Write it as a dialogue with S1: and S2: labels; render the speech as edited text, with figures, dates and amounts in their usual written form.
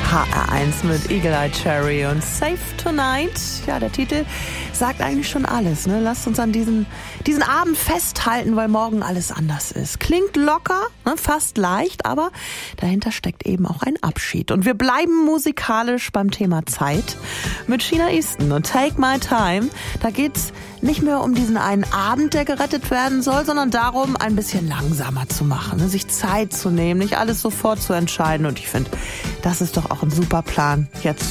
S1: HR1 mit Eagle Eye Cherry und Safe Tonight. Ja, der Titel sagt eigentlich schon alles, ne? Lasst uns an diesen Abend festhalten, weil morgen alles anders ist. Klingt locker, ne? Fast leicht, aber dahinter steckt eben auch ein Abschied. Und wir bleiben musikalisch beim Thema Zeit mit Sheena Easton und Take My Time. Da geht's nicht mehr um diesen einen Abend, der gerettet werden soll, sondern darum, ein bisschen langsamer zu machen, ne? Sich Zeit zu nehmen, nicht alles sofort zu entscheiden. Und ich finde, das ist doch auch ein super Plan jetzt